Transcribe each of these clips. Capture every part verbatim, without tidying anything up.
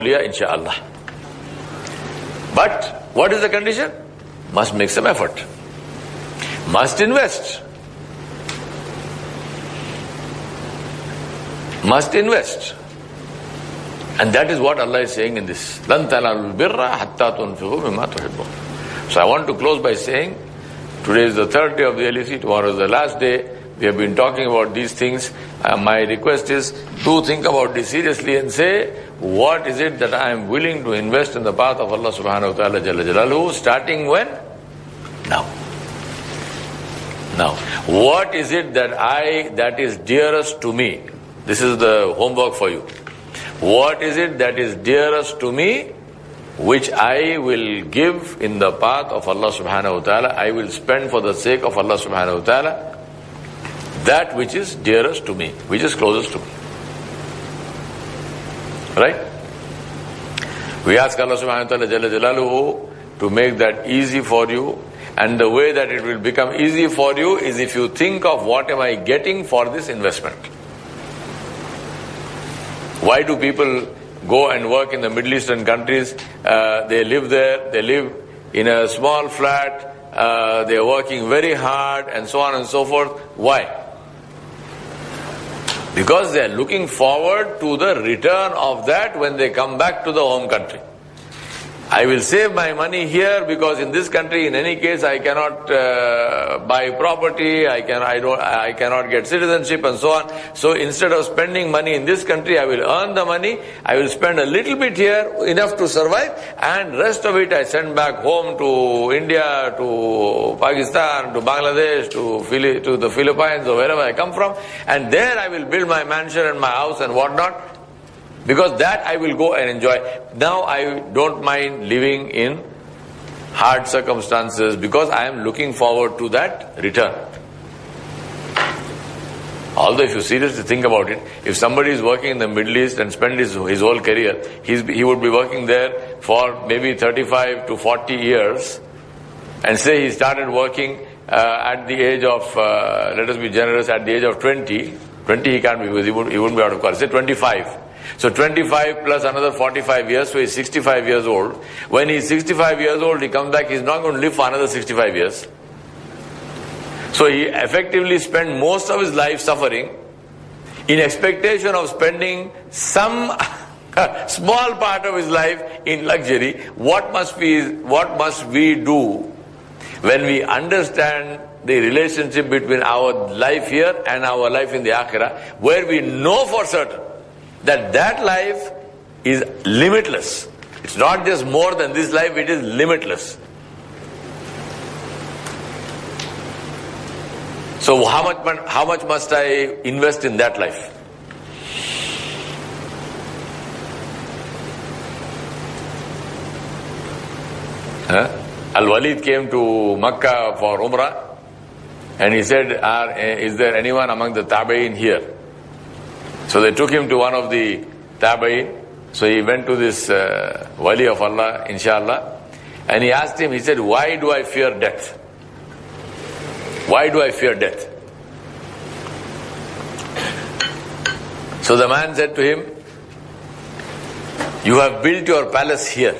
inshallah. But what is the condition? Must make some effort. Must invest. Must invest. And that is what Allah is saying in this. لَن تَنَالُوا الْبِرَّ حَتَّى تُنْفِقُوا مِمَّا تُحِبُّونَ. So I want to close by saying, today is the third day of the L E C, tomorrow is the last day. We have been talking about these things. Uh, my request is, do think about this seriously and say, what is it that I am willing to invest in the path of Allah subhanahu wa ta'ala jalla jalaluhu, starting when? Now. Now. What is it that I, that is dearest to me? This is the homework for you. What is it that is dearest to me, which I will give in the path of Allah subhanahu wa ta'ala? I will spend for the sake of Allah subhanahu wa ta'ala that which is dearest to me, which is closest to me. Right? We ask Allah subhanahu wa ta'ala jalla jalaluhu to make that easy for you, and the way that it will become easy for you is if you think of what am I getting for this investment. Why do people go and work in the Middle Eastern countries? Uh, they live there, they live in a small flat, uh, they are working very hard and so on and so forth. Why? Because they are looking forward to the return of that when they come back to the home country. I will save my money here because in this country, in any case, I cannot uh, buy property, I can, I don't, I cannot get citizenship and so on. So instead of spending money in this country, I will earn the money, I will spend a little bit here, enough to survive, and rest of it I send back home to India, to Pakistan, to Bangladesh, to, Philly, to the Philippines or wherever I come from, and there I will build my mansion and my house and whatnot. Because that I will go and enjoy. Now I don't mind living in hard circumstances because I am looking forward to that return. Although if you seriously think about it, if somebody is working in the Middle East and spend his, his whole career, he's, he would be working there for maybe thirty-five to forty years, and say he started working uh, at the age of, uh, let us be generous, at the age of twenty. twenty he can't be, because he, would, he wouldn't be out of college. Say twenty-five. So twenty-five plus another forty-five years, so he's sixty-five years old. When he's sixty-five years old, he comes back, he's not going to live for another sixty-five years. So he effectively spent most of his life suffering in expectation of spending some small part of his life in luxury. What must we, what must we do when we understand the relationship between our life here and our life in the Akhirah, where we know for certain that that life is limitless. It's not just more than this life, it is limitless. So how much, how much must I invest in that life? Huh? Al-Walid came to Makkah for Umrah, and he said, Are, is there anyone among the Tabi'in here? So they took him to one of the Tabi'in. So he went to this uh, Wali of Allah, inshallah, and he asked him, he said, why do I fear death? Why do I fear death? So the man said to him, you have built your palace here,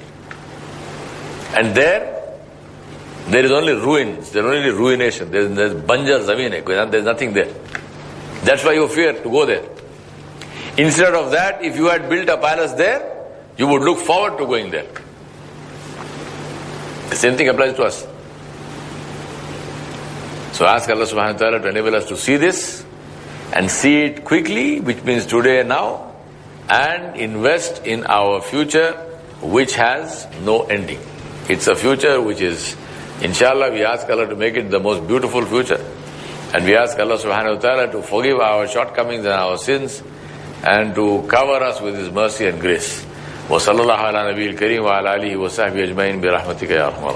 and there, there is only ruins, there is only ruination, there is, there is banjar zameen, there is nothing there. That's why you fear to go there. Instead of that, if you had built a palace there, you would look forward to going there. The same thing applies to us. So ask Allah subhanahu wa ta'ala to enable us to see this and see it quickly, which means today and now, and invest in our future, which has no ending. It's a future which is, inshallah, we ask Allah to make it the most beautiful future. And we ask Allah subhanahu wa ta'ala to forgive our shortcomings and our sins, and to cover us with His mercy and grace. Wa sallallahu ala nabiyil kareem wa ala alihi wa sahbihi ajma'in bi rahmatika ya arhamar